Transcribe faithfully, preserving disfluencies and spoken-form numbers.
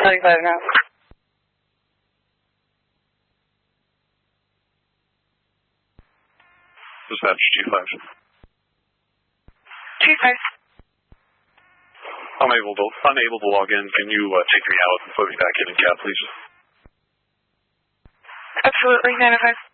thirty-five now. Dispatch G five. G five. I'm able to, unable to log in. Can you uh, take me out and put me back in in cab, please? Absolutely, nine oh five.